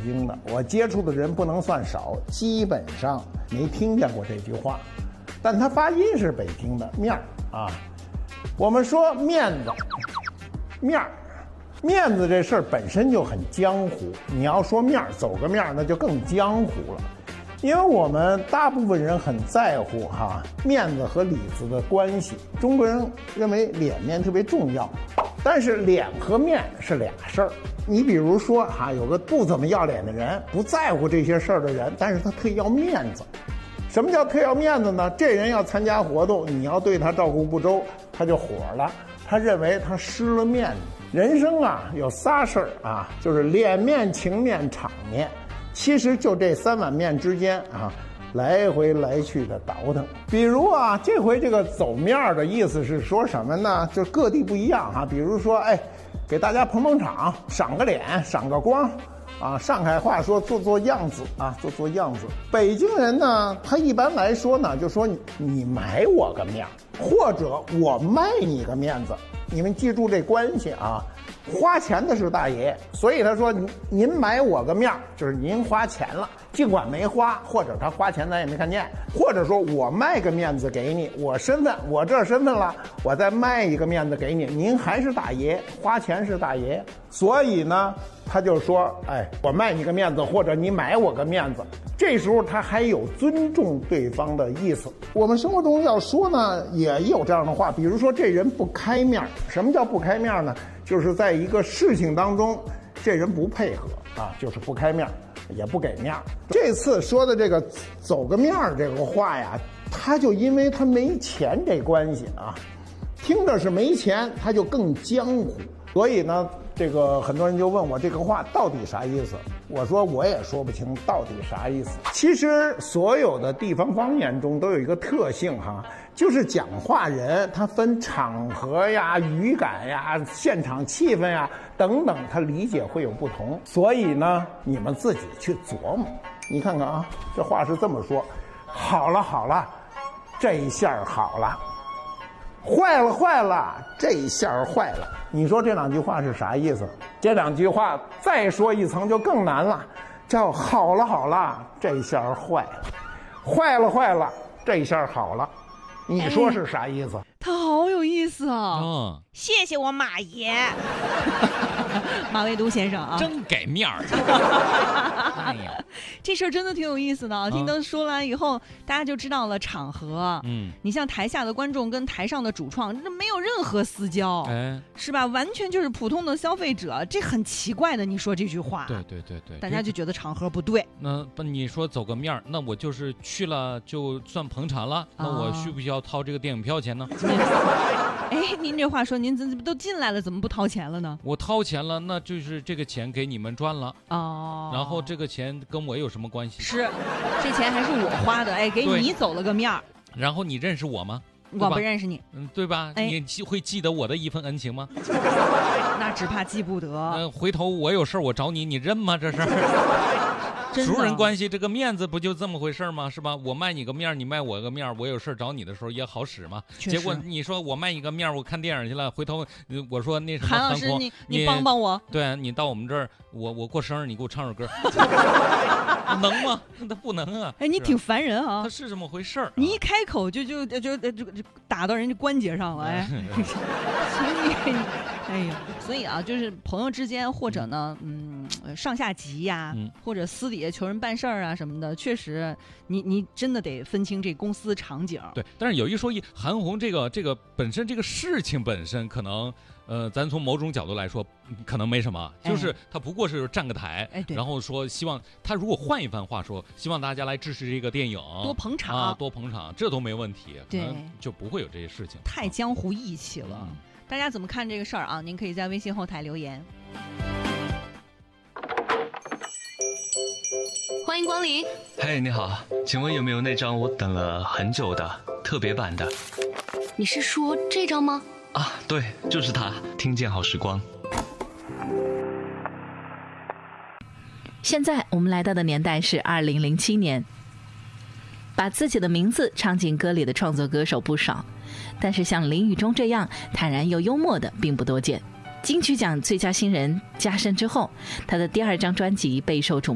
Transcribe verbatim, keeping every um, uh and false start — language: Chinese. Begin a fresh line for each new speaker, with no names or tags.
京的，我接触的人不能算少，基本上没听见过这句话，但它发音是北京的面儿啊。我们说面子，面儿，面子这事儿本身就很江湖，你要说面儿，走个面儿，那就更江湖了。因为我们大部分人很在乎哈面子和里子的关系，中国人认为脸面特别重要，但是脸和面是俩事儿。你比如说哈，有个不怎么要脸的人，不在乎这些事儿的人，但是他特要面子。什么叫特要面子呢？这人要参加活动，你要对他照顾不周，他就火了，他认为他失了面子。人生啊有仨事儿啊，就是脸面、情面、场面。其实就这三碗面之间啊，来回来去的倒腾。比如啊，这回这个走面的意思是说什么呢？就各地不一样哈、啊。比如说，哎，给大家捧捧场，赏个脸，赏个光，啊，上海话说做做样子啊，做做样子。北京人呢，他一般来说呢，就说你你买我个面，或者我卖你个面子。你们记住这关系啊。花钱的是大爷，所以他说您您买我个面就是您花钱了，尽管没花，或者他花钱咱也没看见，或者说我卖个面子给你，我身份我这身份了，我再卖一个面子给你，您还是大爷，花钱是大爷，所以呢他就说，哎，我卖你个面子，或者你买我个面子，这时候他还有尊重对方的意思。我们生活中要说呢，也有这样的话，比如说这人不开面，什么叫不开面呢？就是在一个事情当中，这人不配合啊，就是不开面，也不给面。这次说的这个走个面这个话呀，他就因为他没钱这关系啊，听着是没钱，他就更江湖。所以呢，这个很多人就问我这个话到底啥意思？我说我也说不清到底啥意思。其实所有的地方方言中都有一个特性哈，就是讲话人他分场合呀、语感呀、现场气氛呀等等，他理解会有不同。所以呢，你们自己去琢磨。你看看啊，这话是这么说：好了好了，这一下好了。坏了坏了，这一下坏了。你说这两句话是啥意思？这两句话再说一层就更难了，叫好了好了，这一下坏了；坏了坏了，这一下好了。你说是啥意思？
哎、他好有意思啊！
嗯，
谢谢我马爷，马未都先生啊，
真给面儿。哎呀，
这事儿真的挺有意思的啊！听他说完以后，大家就知道了场合。嗯，你像台下的观众跟台上的主创，这没有任何私交，哎，是吧？完全就是普通的消费者，这很奇怪的。你说这句话，
对对对对，
大家就觉得场合不对。
那不，你说走个面儿，那我就是去了就算捧场了，那我需不需要掏这个电影票钱呢？
哎，您这话说，您怎么都进来了，怎么不掏钱了呢？
我掏钱了，那就是这个钱给你们赚了
哦。
然后这个钱跟我有什么关系？
是，这钱还是我花的，哎，给你走了个面儿。
然后你认识我吗？
我不认识你，
嗯，对吧？哎、你记会记得我的一份恩情吗？
那只怕记不得。
嗯、呃，回头我有事我找你，你认吗？这是。熟人关系，这个面子不就这么回事吗？是吧？我卖你个面，你卖我个面，我有事找你的时候也好使嘛。结果你说我卖你个面，我看电影去了，回头我说那什么
韩老师，你你帮帮我。
对，你到我们这儿，我我过生日，你给我唱首歌，能吗？他不能啊。
哎，你挺烦人啊。
他是这么回事儿、啊。
你一开口就就就就就打到人家关节上了，哎。所以，哎呀，所以啊，就是朋友之间，或者呢，嗯，上下级呀、啊嗯，或者私底下求人办事儿啊什么的，确实，你你真的得分清这公司场景。
对，但是有一说一，韩红这个这个本身这个事情本身可能，呃，咱从某种角度来说，可能没什么，哎、就是他不过是站个台，哎、然后说希望他如果换一番话说，希望大家来支持这个电影，
多捧场
啊，多捧场，这都没问题，
对，
就不会有这些事情。
太江湖义气了。嗯，大家怎么看这个事儿啊？您可以在微信后台留言。
欢迎光临。
嘿，你好，请问有没有那张我等了很久的特别版的？
你是说这张吗？
啊，对，就是它，听见好时光。
现在我们来到的年代是二零零七年，把自己的名字唱进歌里的创作歌手不少，但是像林宇中这样坦然又幽默的并不多见。金曲奖最佳新人加身之后，他的第二张专辑备受瞩目。